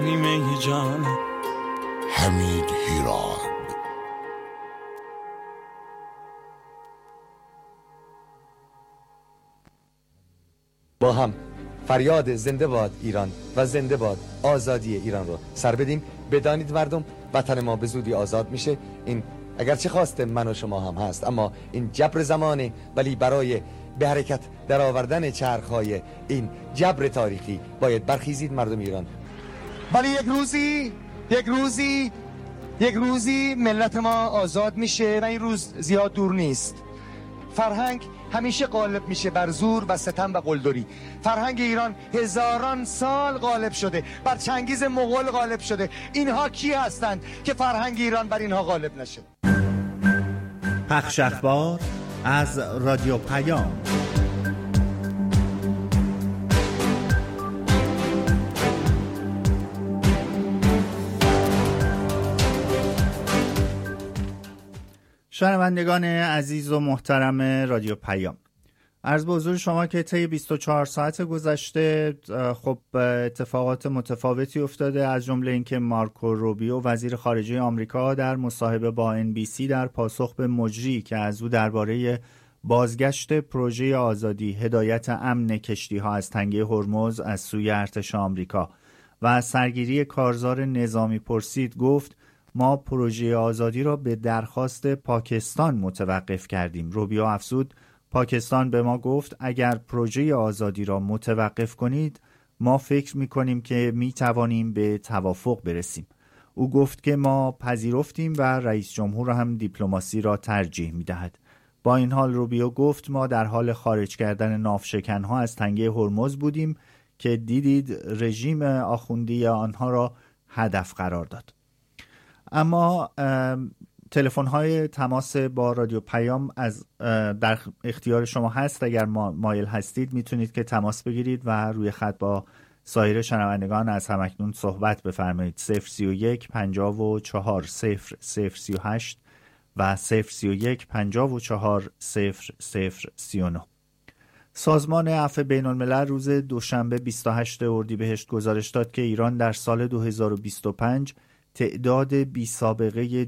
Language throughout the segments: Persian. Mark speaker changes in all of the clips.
Speaker 1: نیمه جان.
Speaker 2: حمید هیراد.
Speaker 3: با هم فریاد زنده باد ایران و زنده باد آزادی ایران رو سر بدیم. بدانید مردم، وطن ما به زودی آزاد میشه. این اگرچه خواست من و شما هم هست، اما این جبر زمانه، ولی برای به حرکت در آوردن چرخهای این جبر تاریخی باید برخیزید مردم ایران. ولی یک روزی ملت ما آزاد میشه و این روز زیاد دور نیست. فرهنگ همیشه غالب میشه بر زور و ستم و قلدری. فرهنگ ایران هزاران سال غالب شده، بر چنگیز مغول غالب شده. اینها کی هستند که فرهنگ ایران بر اینها غالب نشه؟
Speaker 4: پخش اخبار از رادیو پیام. شنوندگان عزیز و محترم رادیو پیام، عرض به حضور شما که طی 24 ساعت گذشته خب اتفاقات متفاوتی افتاده، از جمله اینکه مارکو روبیو وزیر خارجه آمریکا در مصاحبه با NBC در پاسخ به مجری که از او درباره بازگشت پروژه آزادی هدایت امن کشتی‌ها از تنگه هرمز از سوی ارتش آمریکا و از سرگیری کارزار نظامی پرسید، گفت ما پروژه آزادی را به درخواست پاکستان متوقف کردیم. روبیو افزود پاکستان به ما گفت اگر پروژه آزادی را متوقف کنید ما فکر می‌کنیم که می‌توانیم به توافق برسیم. او گفت که ما پذیرفتیم و رئیس جمهور هم دیپلماسی را ترجیح می‌دهد. با این حال روبیو گفت ما در حال خارج کردن ناوشکن‌ها از تنگه هرمز بودیم که دیدید رژیم آخوندی آنها را هدف قرار داد. اما تلفن‌های تماس با رادیو پیام در اختیار شما هست. اگر مایل هستید میتونید که تماس بگیرید و روی خط با سایر شنوندگان از همکنون صحبت بفرمایید. 031 54 0038 و 031 54 0039. سازمان عفو بین‌الملل روز دوشنبه 28 اردیبهشت گزارش داد که ایران در سال 2025 تعداد بی‌سابقه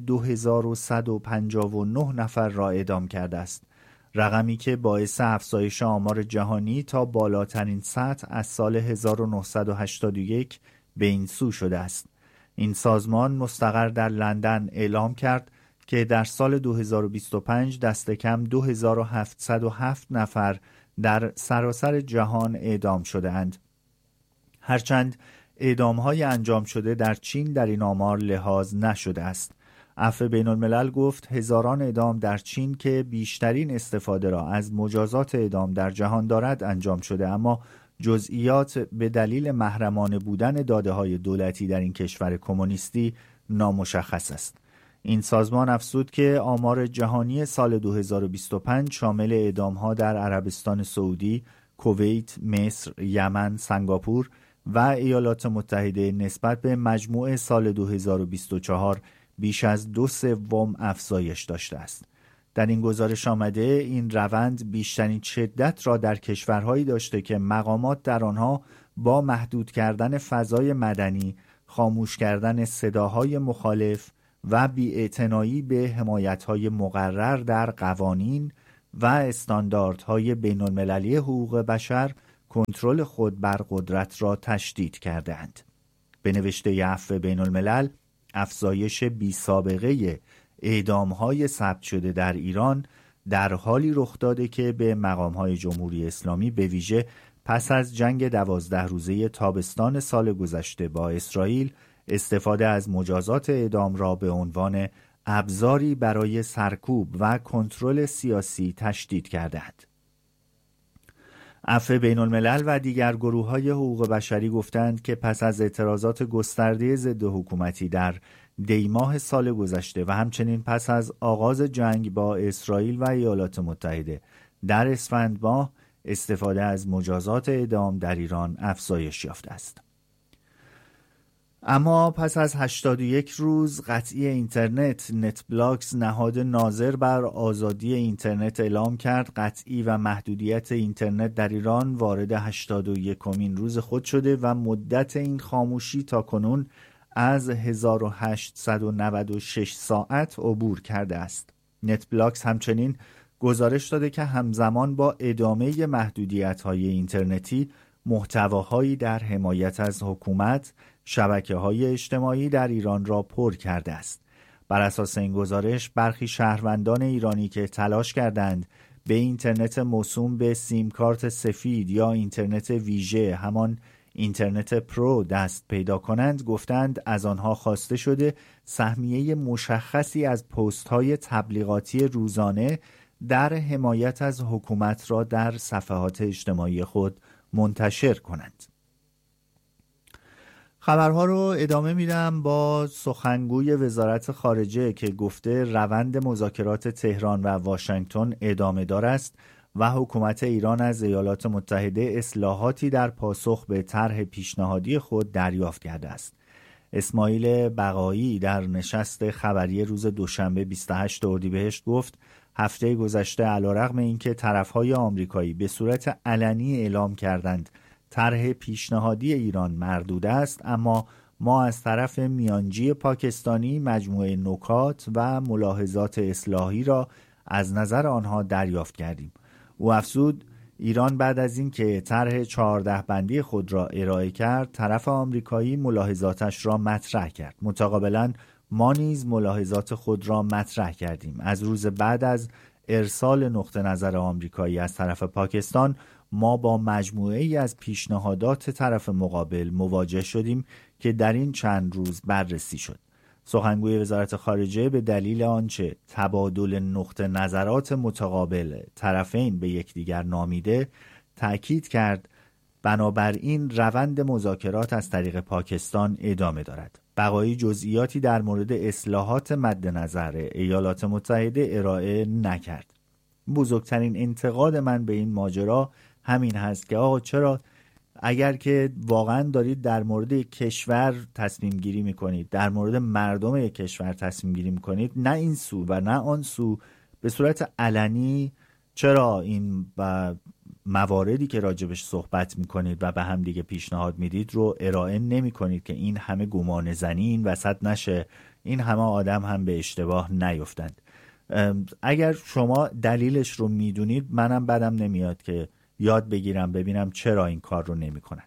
Speaker 4: 2159 نفر را اعدام کرده است، رقمی که باعث افزایش آمار جهانی تا بالاترین سطح از سال 1981 به این سو شده است. این سازمان مستقر در لندن اعلام کرد که در سال 2025 دست کم 2707 نفر در سراسر جهان اعدام شده اند. هرچند اعدام‌های انجام شده در چین در این آمار لحاظ نشده است. عفو بین‌الملل گفت هزاران اعدام در چین که بیشترین استفاده را از مجازات اعدام در جهان دارد انجام شده، اما جزئیات به دلیل محرمانه بودن داده‌های دولتی در این کشور کمونیستی نامشخص است. این سازمان افزود که آمار جهانی سال 2025 شامل اعدام‌ها در عربستان سعودی، کویت، مصر، یمن، سنگاپور و ایالات متحده نسبت به مجموع سال 2024 بیش از 2/3 افزایش داشته است. در این گزارش آمده این روند بیشترین شدت را در کشورهایی داشته که مقامات در آنها با محدود کردن فضای مدنی، خاموش کردن صداهای مخالف و بی‌اعتنایی به حمایت‌های مقرر در قوانین و استانداردهای بین‌المللی حقوق بشر کنترل خود بر قدرت را تشدید کردند. به نوشته عفو بین‌الملل، افزایش بی‌سابقه اعدام‌های ثبت شده در ایران در حالی رخ داده که به مقام‌های جمهوری اسلامی به ویژه پس از جنگ 12 روزه تابستان سال گذشته با اسرائیل استفاده از مجازات اعدام را به عنوان ابزاری برای سرکوب و کنترل سیاسی تشدید کردند. عفو بین‌الملل و دیگر گروه‌های حقوق بشری گفتند که پس از اعتراضات گسترده ضد حکومتی در دیماه سال گذشته و همچنین پس از آغاز جنگ با اسرائیل و ایالات متحده در اسفند ماه استفاده از مجازات اعدام در ایران افزایش یافته است. اما پس از 81 روز قطعی اینترنت، نتبلاکس نهاد ناظر بر آزادی اینترنت اعلام کرد قطعی و محدودیت اینترنت در ایران وارد 81مین روز خود شده و مدت این خاموشی تا کنون از 1896 ساعت عبور کرده است. نتبلاکس همچنین گزارش داده که همزمان با ادامه محدودیت‌های اینترنتی، محتواهایی در حمایت از حکومت، شبکه‌های اجتماعی در ایران را پر کرده است. بر اساس این گزارش، برخی شهروندان ایرانی که تلاش کردند به اینترنت موسوم به سیم کارت سفید یا اینترنت ویژه، همان اینترنت پرو، دست پیدا کنند، گفتند از آنها خواسته شده سهمیه مشخصی از پست‌های تبلیغاتی روزانه در حمایت از حکومت را در صفحات اجتماعی خود منتشر کنند. خبرها رو ادامه میدم با سخنگوی وزارت خارجه که گفته روند مذاکرات تهران و واشنگتن ادامه دار است و حکومت ایران از ایالات متحده اصلاحاتی در پاسخ به طرح پیشنهادی خود دریافت کرده است. اسماعیل بقایی در نشست خبری روز دوشنبه 28 اردیبهشت گفت هفته گذشته علیرغم اینکه طرفهای آمریکایی به صورت علنی اعلام کردند طرح پیشنهادی ایران مردود است، اما ما از طرف میانجی پاکستانی مجموعه نکات و ملاحظات اصلاحی را از نظر آنها دریافت کردیم. او افزود ایران بعد از اینکه طرح 14 بندی خود را ارائه کرد، طرف آمریکایی ملاحظاتش را مطرح کرد. متقابلا ما نیز ملاحظات خود را مطرح کردیم. از روز بعد از ارسال نقطه نظر آمریکایی از طرف پاکستان، ما با مجموعه ای از پیشنهادات طرف مقابل مواجه شدیم که در این چند روز بررسی شد. سخنگوی وزارت خارجه به دلیل آنچه تبادل نقطه نظرات متقابل طرفین به یکدیگر نامیده، تأکید کرد بنابراین روند مذاکرات از طریق پاکستان ادامه دارد. بقایی جزئیاتی در مورد اصلاحات مد نظر ایالات متحده ارائه نکرد. بزرگترین انتقاد من به این ماجرا همین هست که آقا چرا اگر که واقعا دارید در مورد یک کشور تصمیم گیری میکنید، در مورد مردم یک کشور تصمیم گیری میکنید، نه این سو و نه آن سو به صورت علنی، چرا این مواردی که راجبش صحبت میکنید و به هم دیگه پیشنهاد میدید رو ارائه نمی کنید که این همه گمان زنی این وسط نشه، این همه آدم هم به اشتباه نیفتند. اگر شما دلیلش رو میدونید، منم بدم نمیاد که یاد بگیرم ببینم چرا این کار رو نمی کنن.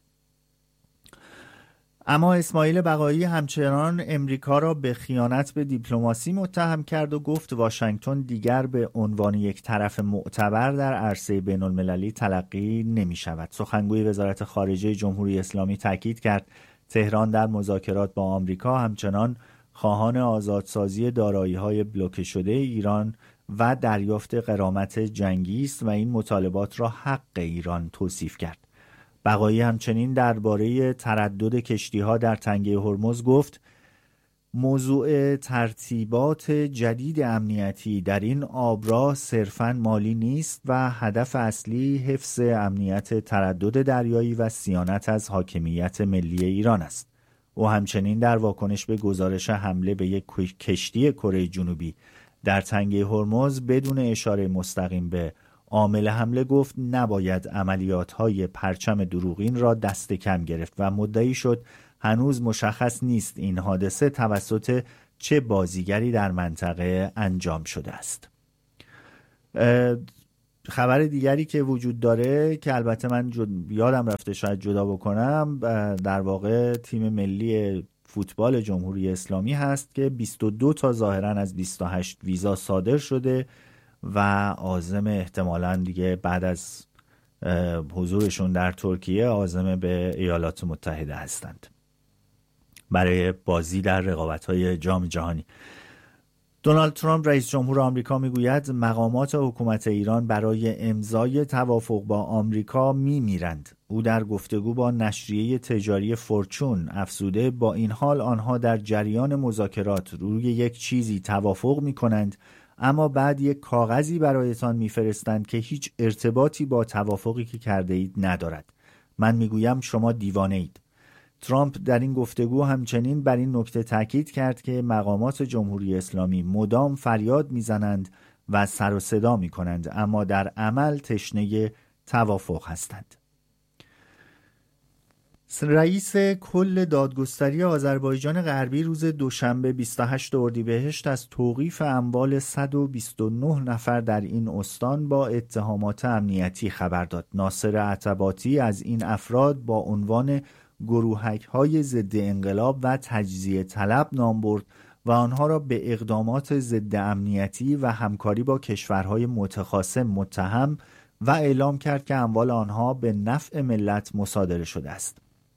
Speaker 4: اما اسماعیل بقایی همچنان امریکا را به خیانت به دیپلماسی متهم کرد و گفت واشنگتن دیگر به عنوان یک طرف معتبر در عرصه بین المللی تلقی نمی شود. سخنگوی وزارت خارجه جمهوری اسلامی تاکید کرد تهران در مذاکرات با آمریکا همچنان خواهان آزادسازی دارایی‌های بلوکه شده ایران و دریافت غرامت جنگی است و این مطالبات را حق ایران توصیف کرد. بقایی همچنین درباره تردد کشتی‌ها در تنگه هرمز گفت موضوع ترتیبات جدید امنیتی در این آبراه صرفاً مالی نیست و هدف اصلی حفظ امنیت تردد دریایی و صیانت از حاکمیت ملی ایران است. او همچنین در واکنش به گزارش حمله به یک کشتی کره جنوبی در تنگه هرمز بدون اشاره مستقیم به عامل حمله گفت نباید عملیات‌های پرچم دروغین را دست کم گرفت و مدعی شد هنوز مشخص نیست این حادثه توسط چه بازیگری در منطقه انجام شده است. خبر دیگری که وجود داره که البته من یادم رفته شاید جدا بکنم، در واقع تیم ملی فوتبال جمهوری اسلامی هست که 22 تا ظاهرا از 28 ویزا صادر شده و عازم احتمالاً دیگه بعد از حضورشون در ترکیه عازم به ایالات متحده هستند برای بازی در رقابت‌های جام جهانی. دونالد ترامپ رئیس جمهور آمریکا میگوید مقامات حکومت ایران برای امضای توافق با آمریکا میمیرند. او در گفتگو با نشریه تجاری فورچون افزوده با این حال آنها در جریان مذاکرات روی یک چیزی توافق میکنند اما بعد یک کاغذی برایتان میفرستند که هیچ ارتباطی با توافقی که کرده اید ندارد. من میگویم شما دیوانه اید. ترامپ در این گفتگو همچنین بر این نکته تاکید کرد که مقامات جمهوری اسلامی مدام فریاد میزنند و سر و صدا میکنند، اما در عمل تشنه توافق هستند. رئیس کل دادگستری آذربایجان غربی روز دوشنبه 28 اردیبهشت از توقیف اموال 129 نفر در این استان با اتهامات امنیتی خبر داد. ناصر عتباتی از این افراد با عنوان گروهک‌های ضد انقلاب و تجزیه طلب نام برد و آنها را به اقدامات ضد امنیتی و همکاری با کشورهای متخاصم متهم و اعلام کرد که اموال آنها به نفع ملت مصادره شده است.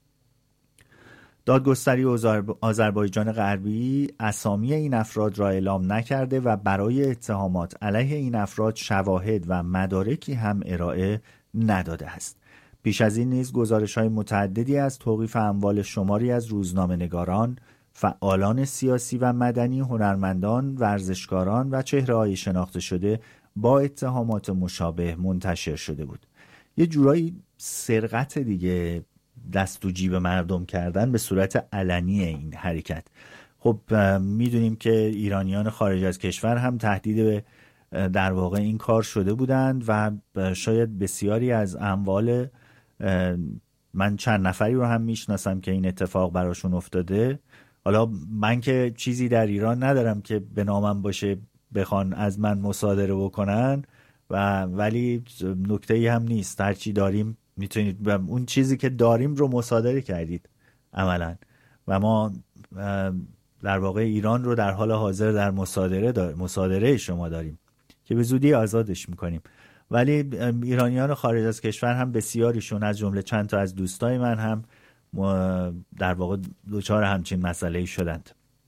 Speaker 4: دادگستری آذربایجان غربی اسامی این افراد را اعلام نکرده و برای اتهامات علیه این افراد شواهد و مدارکی هم ارائه نداده است. پیش از این نیز گزارش‌های متعددی از توقیف اموال شماری از روزنامه‌نگاران، فعالان سیاسی و مدنی، هنرمندان، ورزشکاران و چهره‌های شناخته شده با اتهامات مشابه منتشر شده بود. یه جورایی سرقت دیگه، دست و جیب مردم کردن به صورت علنی این حرکت. خب میدونیم که ایرانیان خارج از کشور هم تهدید به در واقع این کار شده بودند و شاید بسیاری از اموال، من چند نفری رو هم میشناسم که این اتفاق براشون افتاده. حالا من که چیزی در ایران ندارم که به نامم باشه بخوان از من مصادره بکنن ولی نکته‌ای هم نیست، هرچی داریم میتونید اون چیزی که داریم رو مصادره کردید عملا و ما در واقع ایران رو در حال حاضر در مصادره شما داریم که به زودی آزادش میکنیم. ولی ایرانیان خارج از کشور هم بسیاریشون از جمله چند تا از دوستای من هم در واقع دوچار همچین مسئله‌ای شدند.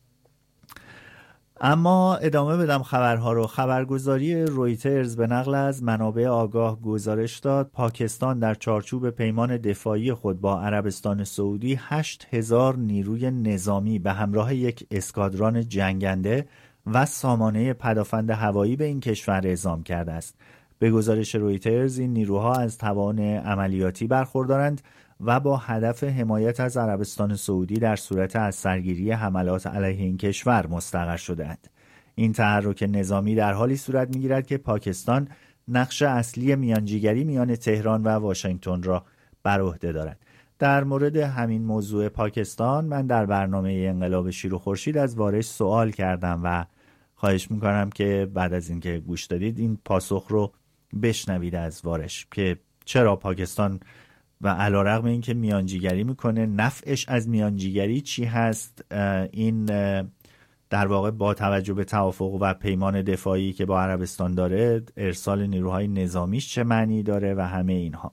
Speaker 4: اما ادامه بدم خبرها رو. خبرگزاری رویترز به نقل از منابع آگاه گزارش داد پاکستان در چارچوب پیمان دفاعی خود با عربستان سعودی 8000 نیروی نظامی به همراه یک اسکادران جنگنده و سامانه پدافند هوایی به این کشور اعزام کرده است. به گزارش رویترز این نیروها از توان عملیاتی برخوردارند و با هدف حمایت از عربستان سعودی در صورت از سرگیری حملات علیه این کشور مستقر شده‌اند. این تحرک نظامی در حالی صورت می‌گیرد که پاکستان نقش اصلی میانجیگری میان تهران و واشنگتن را بر عهده دارد. در مورد همین موضوع پاکستان من در برنامه انقلاب شیر و خورشید از وارش سوال کردم و خواهش می‌کنم که بعد از اینکه گوش دادید این پاسخ رو بشنوید از وارش که چرا پاکستان و علیرغم اینکه میانجیگری میکنه نفعش از میانجیگری چی هست، این در واقع با توجه به توافق و پیمان دفاعی که با عربستان داره ارسال نیروهای نظامیش چه معنی داره و همه اینها.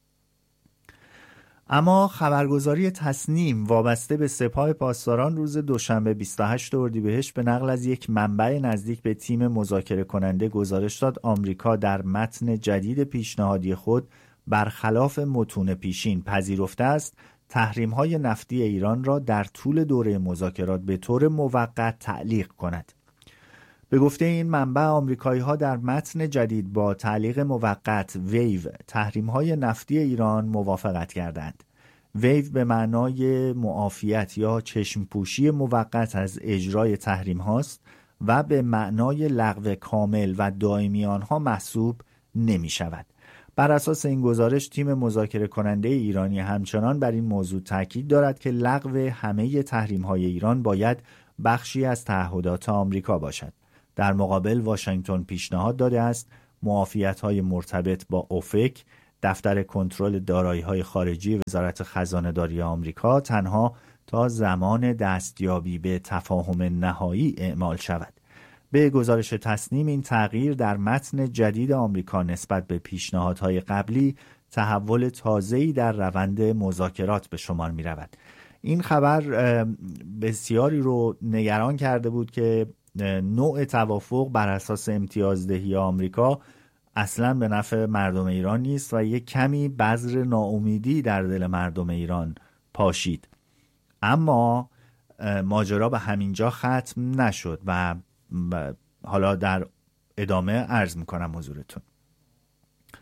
Speaker 4: اما خبرگزاری تصنیم وابسته به سپاه پاسداران روز دوشنبه 28 اردیبهشت به نقل از یک منبع نزدیک به تیم مذاکره کننده گزارش داد آمریکا در متن جدید پیشنهادی خود برخلاف متون پیشین پذیرفته است تحریم‌های نفتی ایران را در طول دوره مذاکرات به طور موقت تعلیق کند. به گفته این منبع آمریکایی‌ها در متن جدید با تعلیق موقت ویو تحریم‌های نفتی ایران موافقت کردند. ویو به معنای معافیت یا چشمپوشی موقت از اجرای تحریم هاست و به معنای لغو کامل و دائمی آنها محسوب نمی شود. بر اساس این گزارش تیم مذاکره کننده ایرانی همچنان بر این موضوع تاکید دارد که لغو همه تحریم‌های ایران باید بخشی از تعهدات آمریکا باشد. در مقابل واشنگتن پیشنهاد داده است معافیت‌های مرتبط با اوفک، دفتر کنترل دارایی‌های خارجی وزارت خزانه‌داری آمریکا، تنها تا زمان دستیابی به تفاهم نهایی اعمال شود. به گزارش تصنیم این تغییر در متن جدید آمریکا نسبت به پیشنهادهای قبلی تحول تازه‌ای در روند مذاکرات به شمار می‌رود. این خبر بسیاری رو نگران کرده بود که نوع توافق بر اساس امتیازدهی آمریکا اصلا به نفع مردم ایران نیست و یک کمی بذر ناامیدی در دل مردم ایران پاشید. اما ماجرا به همینجا ختم نشد و حالا در ادامه عرض میکنم حضورتون.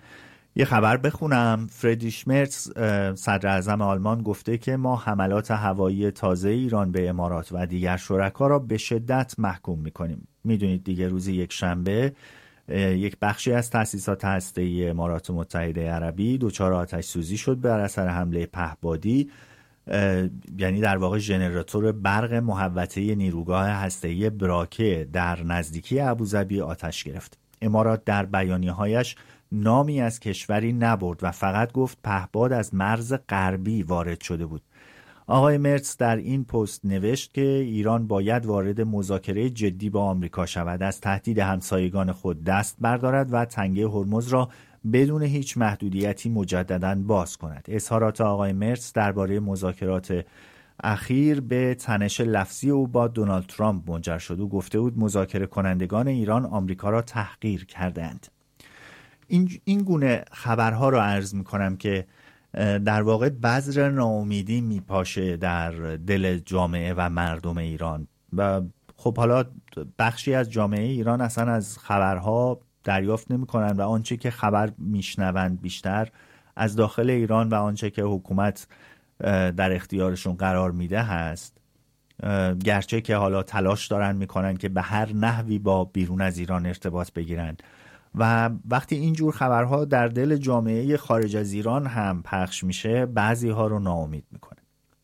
Speaker 4: یه خبر بخونم. فریدریش مرتز صدر اعظم آلمان گفته که ما حملات هوایی تازه ایران به امارات و دیگر شرکا را به شدت محکوم میکنیم. میدونید دیگه روز یک شنبه یک بخشی از تأسیسات هسته‌ای امارات متحده عربی دچار آتش سوزی شد بر اثر حمله پهپادی، یعنی در واقع ژنراتور برق محوطه نیروگاه هسته‌ای براکه در نزدیکی ابوظبی آتش گرفت. امارات در بیانیه‌هایش نامی از کشوری نبرد و فقط گفت پهپاد از مرز غربی وارد شده بود. آقای مرتز در این پست نوشت که ایران باید وارد مذاکره جدی با آمریکا شود، از تهدید همسایگان خود دست بردارد و تنگه هرمز را بدون هیچ محدودیتی مجدداً باز کند. اظهارات آقای مرتز درباره مذاکرات اخیر به تنش لفظی او با دونالد ترامپ منجر شد. او گفته بود مذاکره کنندگان ایران آمریکا را تحقیر کردند. این گونه خبرها رو عرض می کنم که در واقع بذر ناامیدی میپاشه در دل جامعه و مردم ایران و خب حالا بخشی از جامعه ایران اصلا از خبرها دریافت نمی کنن و آنچه که خبر میشنوند بیشتر از داخل ایران و آنچه که حکومت در اختیارشون قرار میده هست، گرچه که حالا تلاش دارن میکنن که به هر نحوی با بیرون از ایران ارتباط بگیرن و وقتی اینجور خبرها در دل جامعه خارج از ایران هم پخش میشه بعضی ها رو ناامید میکنه.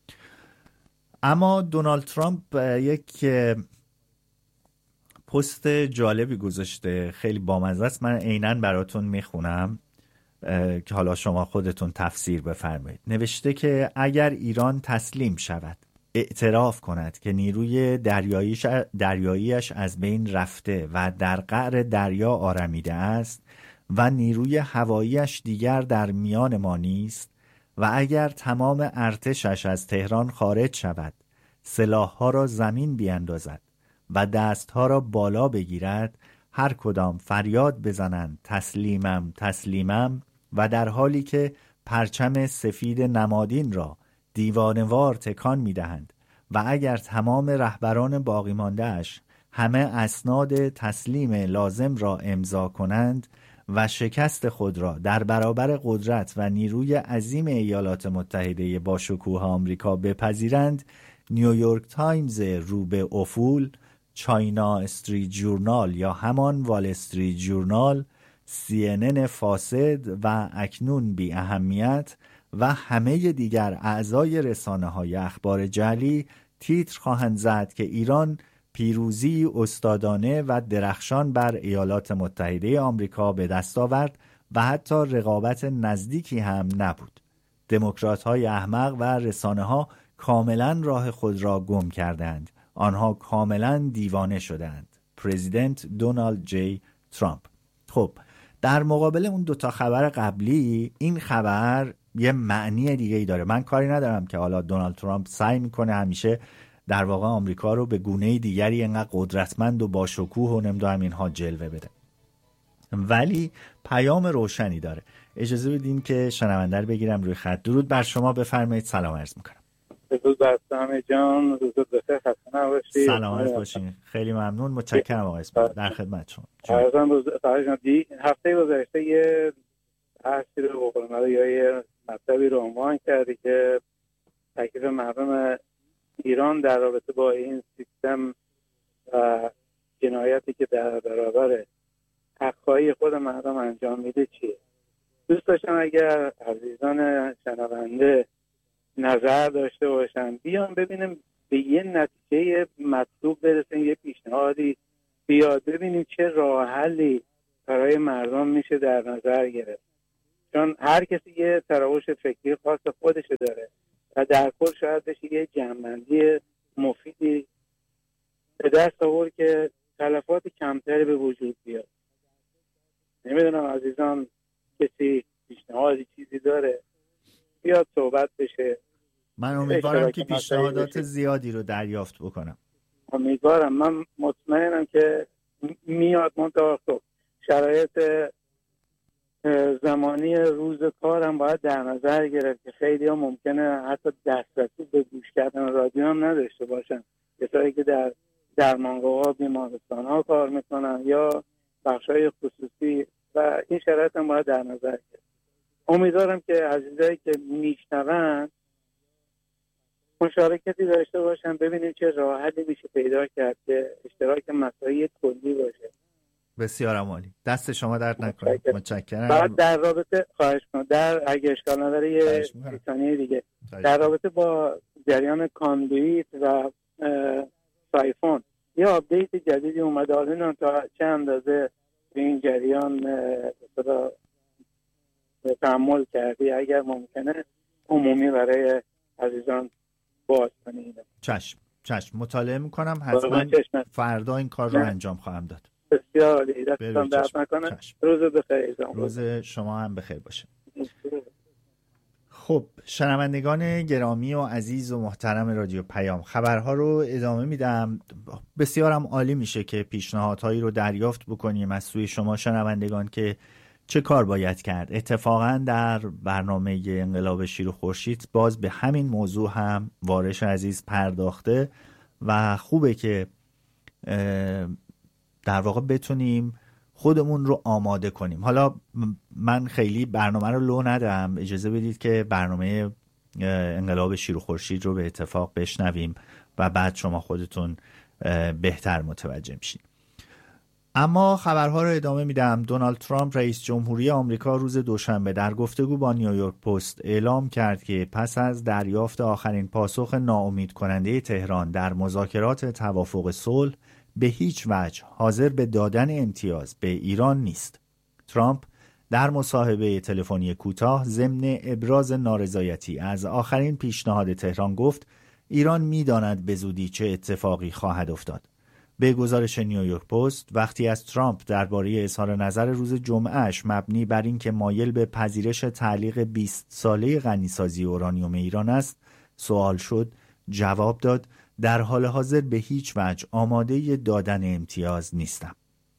Speaker 4: اما دونالد ترامپ یک پست جالبی گذاشته، خیلی بامزه است. من عیناً براتون میخونم که حالا شما خودتون تفسیر بفرمایید. نوشته که اگر ایران تسلیم شود، اعتراف کند که نیروی دریاییش از بین رفته و در قعر دریا آرمیده است و نیروی هواییش دیگر در میان ما نیست و اگر تمام ارتشش از تهران خارج شود، سلاح‌ها را زمین بیاندازد و دستها را بالا بگیرد، هر کدام فریاد بزنند تسلیمم تسلیمم و در حالی که پرچم سفید نمادین را دیوانوار تکان می‌دهند و اگر تمام رهبران باقی مانده‌اش همه اسناد تسلیم لازم را امضا کنند و شکست خود را در برابر قدرت و نیروی عظیم ایالات متحده با شکوه آمریکا بپذیرند، نیویورک تایمز رو به افول، چاینا استریت جورنال یا همان وال استریت جورنال، CNN فاسد و اکنون بی اهمیت و همه دیگر اعضای رسانه‌های اخبار جعلی تیتر خواهند زد که ایران پیروزی استادانه و درخشان بر ایالات متحده آمریکا به دست آورد و حتی رقابت نزدیکی هم نبود. دموکرات‌های احمق و رسانه‌ها کاملا راه خود را گم کردند. آنها کاملا دیوانه شدند. پرزیدنت دونالد جی ترامپ. خب در مقابل اون دوتا خبر قبلی این خبر یه معنی دیگه ای داره. من کاری ندارم که حالا دونالد ترامپ سعی میکنه همیشه در واقع آمریکا رو به گونه دیگری انقدر قدرتمند و با شکوه و نمیدونم اینها جلوه بده، ولی پیام روشنی داره. اجازه بدین که شنونده رو بگیرم روی خط. درود بر شما، بفرمایید. سلام عرض میکنم.
Speaker 1: درود بر همه جان، روز بخیر، خسته نباشید.
Speaker 4: سلامت باشین. خیلی ممنون، متشکرم آقای اسماعیل. در خدمت شما.
Speaker 1: هفته گذشته یه بحثی رو بکنم یا یه مطلبی رو عنوان کردی که تکلیف مردم ایران در رابطه با این سیستم و جنایتی که در برابر حق‌های خود مردم انجام میده چیه. دوست داشتم اگر عزیزان شنونده نظر داشته باشن بیان ببینیم به یه نتیجه مطلوب برسیم، یه پیشنهادی بیاد، ببینیم چه راه حلی برای مردم میشه در نظر گرفت. چون هر کسی یه تراوش فکری خاص خودشه داره و در کل شاید بشه یه جمع‌بندی مفیدی به دست آورد که تلفات کمتری به وجود بیاد. نمیدونم عزیزان کسی پیشنهادی چیزی داره بیاد صحبت بشه.
Speaker 4: من امیدوارم که پیشنهادات زیادی رو دریافت بکنم.
Speaker 1: امیدوارم، من مطمئنم که میاد. منتها شرایط زمانی روز کارم باید در نظر گرفت که خیلی ها ممکنه حتی دسترسی به گوش کردن رادیو هم نداشته باشن، کسایی که در درمانگاه‌ها، بیمارستان‌ها کار میکنن یا بخش‌های خصوصی، و این شرایط هم باید در نظر گرفت. امیدوارم که عزیزایی که میشنون مشارکتی داشته باشن، ببینیم چه راه حلی میشه پیدا کرد که اشتراک مساعی کلی باشه.
Speaker 4: بسیار عالی، دست شما درد نکنه. متشکرم.
Speaker 1: بعد در رابطه خواهش کنم، اگه اشکال نداره یه ثانیه دیگه در رابطه با جریان کاندویت و سایفون یه آپدیت جدیدی اومده، حالا تا چه اندازه به این جریان تحمل کردی، اگر ممکنه عمومی برای عزیزان باز کنید.
Speaker 4: چشم مطالعه میکنم، حتما فردا این کار رو انجام خواهم داد.
Speaker 1: بسیار عالی، دستتان درد نکنه. روز بخیر.
Speaker 4: روز شما هم بخیر باشه. خب شنوندگان گرامی و عزیز و محترم رادیو پیام، خبرها رو ادامه میدم. بسیارم عالی میشه که پیشنهادهایی رو دریافت بکنیم از سوی شما شنوندگان که چه کار باید کرد. اتفاقا در برنامه انقلاب شیر و خورشید باز به همین موضوع هم وارش عزیز پرداخته و خوبه که در واقع بتونیم خودمون رو آماده کنیم. حالا من خیلی برنامه رو لو ندم، اجازه بدید که برنامه انقلاب شیر و خورشید رو به اتفاق بشنویم و بعد شما خودتون بهتر متوجه میشین. اما خبرها رو ادامه میدم. دونالد ترامپ رئیس جمهوری آمریکا روز دوشنبه در گفتگو با نیویورک پست اعلام کرد که پس از دریافت آخرین پاسخ ناامید کننده تهران در مذاکرات توافق صلح به هیچ وجه حاضر به دادن امتیاز به ایران نیست. ترامپ در مصاحبه تلفنی کوتاه ضمن ابراز نارضایتی از آخرین پیشنهاد تهران گفت ایران می‌داند به زودی چه اتفاقی خواهد افتاد. به گزارش نیویورک پست، وقتی از ترامپ درباره اظهار نظر روز جمعهش مبنی بر اینکه مایل به پذیرش تعلیق 20 ساله غنیسازی اورانیوم ایران است سوال شد، جواب داد در حال حاضر به هیچ وجه آماده دادن امتیاز نیستم.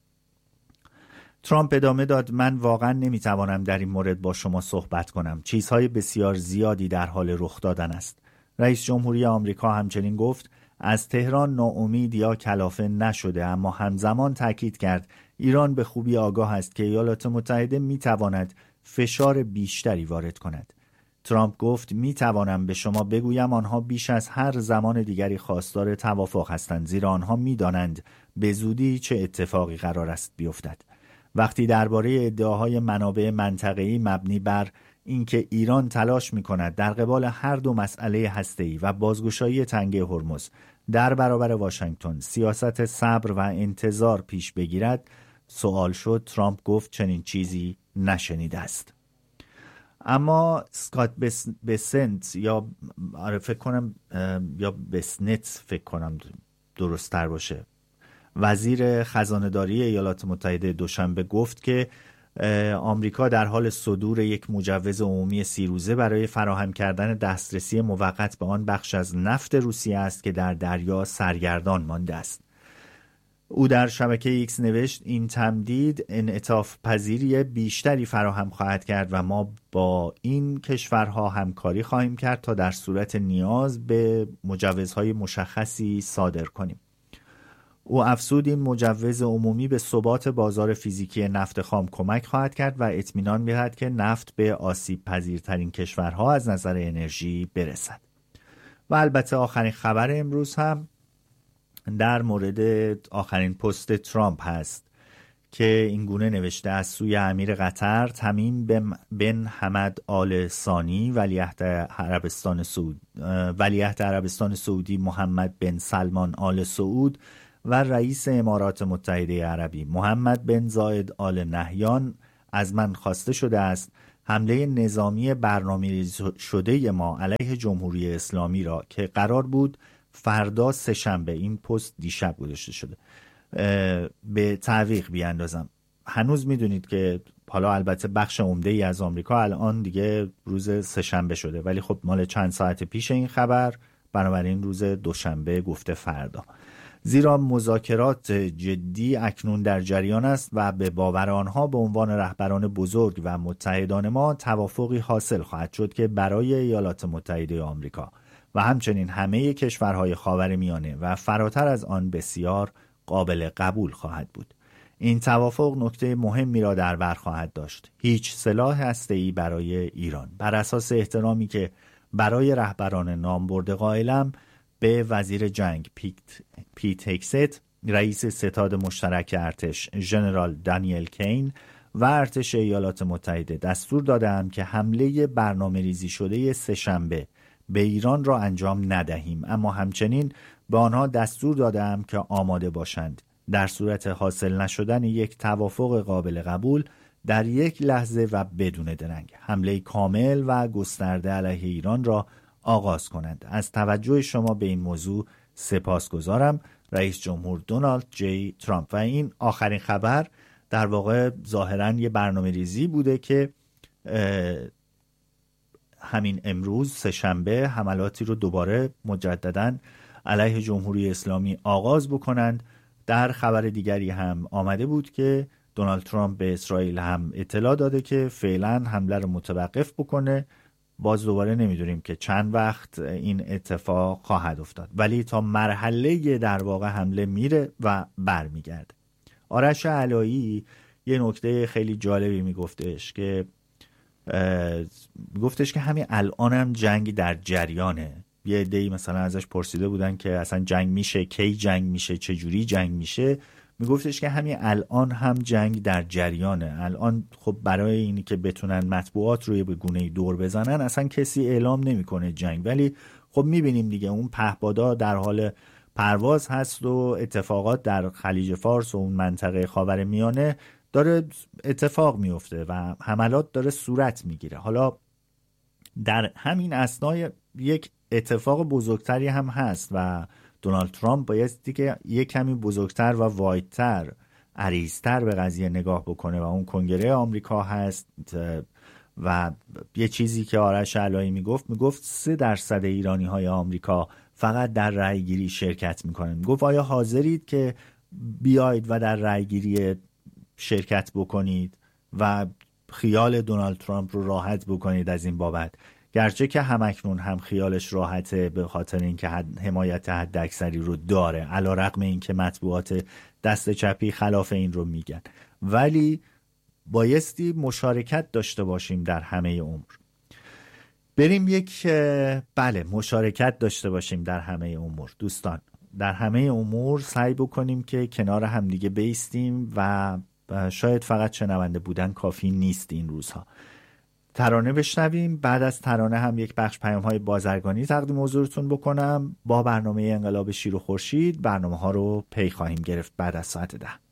Speaker 4: ترامپ ادامه داد من واقعا نمیتوانم در این مورد با شما صحبت کنم. چیزهای بسیار زیادی در حال رخ دادن است. رئیس جمهوری آمریکا همچنین گفت از تهران ناامید یا کلافه نشده، اما همزمان تاکید کرد ایران به خوبی آگاه است که ایالات متحده میتواند فشار بیشتری وارد کند. ترامپ گفت میتوانم به شما بگویم آنها بیش از هر زمان دیگری خواستار توافق هستند، زیرا آنها میدانند به زودی چه اتفاقی قرار است بیفتد. وقتی درباره ادعاهای منابع منطقه‌ای مبنی بر اینکه ایران تلاش می‌کند در قبال هر دو مسئله هسته‌ای و بازگشایی تنگه هرمز در برابر واشنگتن سیاست صبر و انتظار پیش بگیرد سوال شد، ترامپ گفت چنین چیزی نشنیده است. اما اسکات بسنت یا فکر کنم یا بسنت فکر کنم درست تر باشه، وزیر خزانه‌داری ایالات متحده دوشنبه گفت که آمریکا در حال صدور یک مجوز عمومی 30 روزه برای فراهم کردن دسترسی موقت به آن بخش از نفت روسیه است که در دریا سرگردان مانده است. او در شبکه ایکس نوشت این تمدید انعطاف پذیری بیشتری فراهم خواهد کرد و ما با این کشورها همکاری خواهیم کرد تا در صورت نیاز به مجوزهای مشخصی صادر کنیم. او افزود این مجوز عمومی به ثبات بازار فیزیکی نفت خام کمک خواهد کرد و اطمینان می‌دهد که نفت به آسیب پذیرترین کشورها از نظر انرژی برسد. و البته آخرین خبر امروز هم در مورد آخرین پست ترامپ هست که این گونه نوشته از سوی امیر قطر تمیم بن حمد آل ثانی ولیعهد عربستان سعودی محمد بن سلمان آل سعود و رئیس امارات متحده عربی محمد بن زاید آل نهیان از من خواسته شده است حمله نظامی برنامه‌ریزی شده ما علیه جمهوری اسلامی را که قرار بود فردا سه‌شنبه، این پست دیشب گذاشته شده، به تعویق بیاندازم. هنوز میدونید که حالا البته بخش عمده‌ای از آمریکا الان دیگه روز سه‌شنبه شده، ولی خب مال چند ساعت پیش این خبر، بنابراین روز دوشنبه گفته فردا. زیرا مذاکرات جدی اکنون در جریان است و به باور آنها به عنوان رهبران بزرگ و متحدان ما توافقی حاصل خواهد شد که برای ایالات متحده آمریکا و همچنین همه کشورهای خاورمیانه و فراتر از آن بسیار قابل قبول خواهد بود. این توافق نکته مهمی را در بر خواهد داشت: هیچ سلاح هسته‌ای برای ایران. بر اساس احترامی که برای رهبران نامبرده قائلم، به وزیر جنگ پیت هگست، رئیس ستاد مشترک ارتش ژنرال دانیل کین و ارتش ایالات متحده دستور دادم که حمله برنامه‌ریزی شده سه‌شنبه به ایران را انجام ندهیم، اما همچنین به آنها دستور دادم که آماده باشند در صورت حاصل نشدن یک توافق قابل قبول در یک لحظه و بدون درنگ حمله کامل و گسترده علیه ایران را آغاز کنند. از توجه شما به این موضوع سپاسگزارم. رئیس جمهور دونالد جی ترامپ. و این آخرین خبر در واقع ظاهراً یه برنامه ریزی بوده که همین امروز سه‌شنبه حملاتی رو دوباره مجدداً علیه جمهوری اسلامی آغاز بکنند. در خبر دیگری هم آمده بود که دونالد ترامپ به اسرائیل هم اطلاع داده که فعلا حمله رو متوقف بکنه. باز دوباره نمیدونیم که چند وقت این اتفاق خواهد افتاد، ولی تا مرحله در واقع حمله میره و برمیگرده. آرش علایی یه نکته خیلی جالبی میگفتش که همین الان هم جنگ در جریانه. یه عده‌ای مثلا ازش پرسیده بودن که اصلا جنگ میشه، کی جنگ میشه، چه جوری جنگ میشه. میگفتش که همین الان هم جنگ در جریانه. الان خب برای اینی که بتونن مطبوعات روی به گونه‌ای دور بزنن اصلا کسی اعلام نمیکنه جنگ، ولی خب میبینیم دیگه اون پهپادا در حال پرواز هست و اتفاقات در خلیج فارس و اون منطقه خاورمیانه داره اتفاق میفته و حملات داره صورت میگیره. حالا در همین اثنای یک اتفاق بزرگتری هم هست و دونالد ترامپ بایستی که یک کمی بزرگتر و وایدتر، عریضتر به قضیه نگاه بکنه و اون کنگره آمریکا هست. و یه چیزی که آرش علایی میگفت 3% ایرانی های آمریکا فقط در رأی گیری شرکت میکنن. میگفت آیا حاضرید که بیاید و در رأی گیری شرکت بکنید و خیال دونالد ترامپ رو راحت بکنید از این بابت؟ گرچه که همکنون هم خیالش راحته به خاطر اینکه حمایت حداکثری رو داره، علیرغم اینکه مطبوعات دست چپی خلاف این رو میگن، ولی بایستی مشارکت داشته باشیم در همه امور. بریم مشارکت داشته باشیم در همه امور. دوستان، در همه امور سعی بکنیم که کنار هم دیگه بیستیم و شاید فقط شنونده بودن کافی نیست این روزها. ترانه بشنویم، بعد از ترانه هم یک بخش پیام‌های بازرگانی تقدیم حضورتون بکنم. با برنامه انقلاب شیر و خورشید برنامه ها رو پی خواهیم گرفت بعد از ساعت 10.